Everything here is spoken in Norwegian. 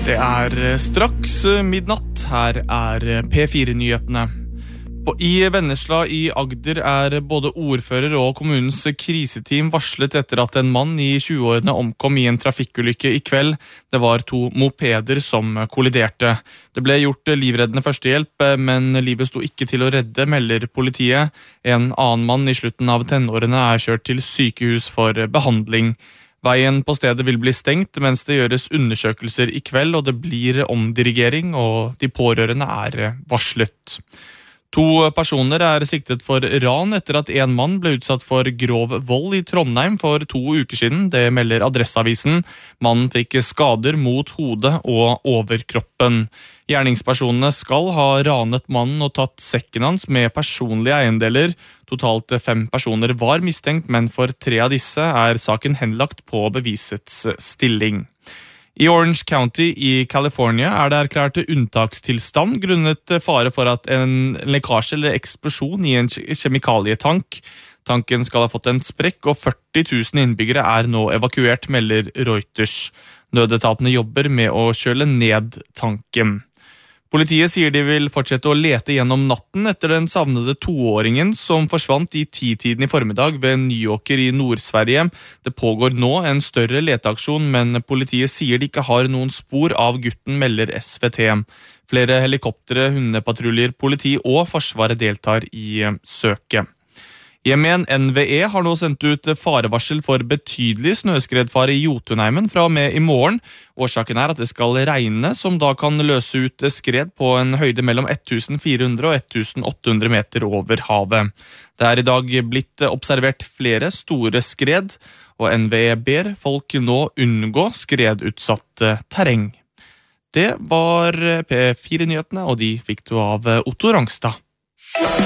Det straks midnatt. Her P4-nyhetene. I Vennesla i Agder både ordfører og kommunens kriseteam varslet etter at en mann i 20-årene omkom i en trafikkulykke i kveld. Det var 2 mopeder som kolliderte. Det ble gjort livreddende førstehjelp, men livet sto ikke til å redde, melder politiet. En annen mann i slutten av tenårene kjørt til sykehus for behandling. Veien på stedet vil bli stengt mens det gjøres undersøkelser i kveld, og det blir omdirigering, og de pårørende varslet. 2 personer siktet for ran etter at en mann ble utsatt for grov vold i Trondheim for 2 uker siden. Det melder Adresseavisen. Mannen fikk skader mot hodet og overkroppen. Gjerningspersonene skal ha ranet mannen og tatt sekken hans med personlige eiendeler. Totalt 5 personer var mistenkt, men for 3 av disse saken henlagt på bevisets stilling. I Orange County i California det erklært unntakstilstand grunnet fare for at en lekkasje eller eksplosjon i en kjemikalietank. Tanken skal ha fått en sprekk, og 40 000 innbyggere nå evakuert, melder Reuters. Nødetatene jobber med å kjøle ned tanken. Politiet sier de vil fortsette å lete gjennom natten etter den savnede 2-åringen som forsvant i 10-tiden i formiddag ved Nyåker i Nord-Sverige. Det pågår nå en større leteaksjon, men politiet sier de ikke har noen spor av gutten, melder SVT. Flere helikoptere, hundepatruljer, politi og forsvaret deltar i søket. Jemen NVE har nå sendt ut farevarsel for betydelig snøskredfare i Jotunheimen fra og med i morgen. Årsaken at det skal regne, som da kan løse ut skred på en høyde mellom 1400 og 1800 meter over havet. Det i dag blitt observert flere store skred, og NVE ber folk nå unngå skredutsatt terreng. Det var P4-nyhetene, og de fikk du av Otto Rangstad.